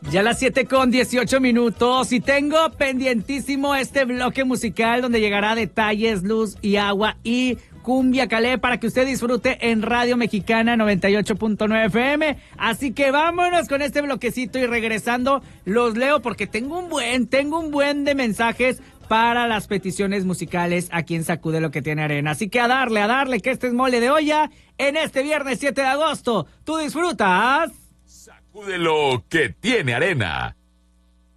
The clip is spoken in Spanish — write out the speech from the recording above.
Ya las 7:18 y tengo pendientísimo este bloque musical donde llegará Detalles, Luz y Agua y Cumbia Calé para que usted disfrute en Radio Mexicana 98.9 FM. Así que vámonos con este bloquecito y regresando los leo porque tengo un buen de mensajes para las peticiones musicales aquí en Sacude lo que tiene arena. Así que a darle, que este es mole de olla en este viernes 7 de agosto. Tú disfrutas. Sacude lo que tiene arena.